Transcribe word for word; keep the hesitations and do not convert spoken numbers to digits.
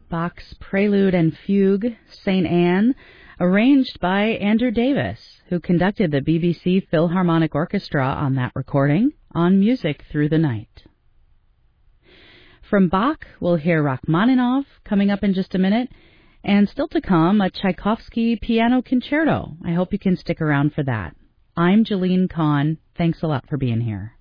Bach's Prelude and Fugue, Saint Anne, arranged by Andrew Davis, who conducted the B B C Philharmonic Orchestra on that recording on Music Through the Night. From Bach, we'll hear Rachmaninoff coming up in just a minute, and still to come, a Tchaikovsky piano concerto. I hope you can stick around for that. I'm Jalene Kahn. Thanks a lot for being here.